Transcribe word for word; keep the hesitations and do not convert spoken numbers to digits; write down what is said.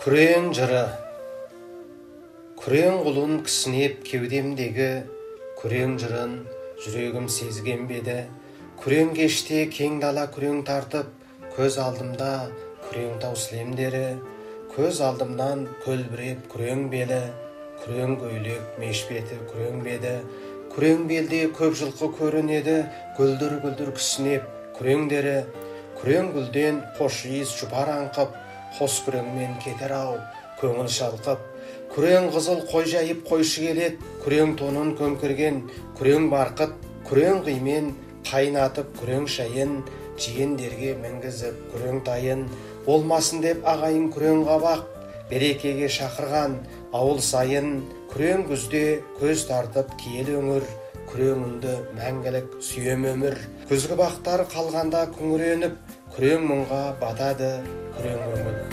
Күрең жыры. Күрең құлын кісінеп кеудемдегі, күрең жырын жүрегім сезген беді. Күрең кеште кең дала күрең тартып, көз алдымда күрең тау сілемдері. Көз алдымнан көлбіреп күрең белі, күрең көйлек мешбеті күрең беді. Күрең белде көп жылқы көрінеді, гүлдір-гүлдір кісінеп күреңдері. Күрең гүлден қош иіс жұпар аңқып, қос күреңмен кетер-ау көңіл шалқып. Күрең қызыл қой жайып қойшы келет, күрең тонын көмкірген күрең барқыт. Күрең қимен қайнатып күрең шайын, жиендерге мінгізіп күрең тайын. Болмасын деп ағайын күрең қабақ, берекеге шақырған ауыл сайын. Күрең күзде көз тартып киел өңір, күреңімді мәңгілік сүйем өмір. Күзгі бақтар қалғанда күңіреніп, күрең мұңға батады күрең көңіл.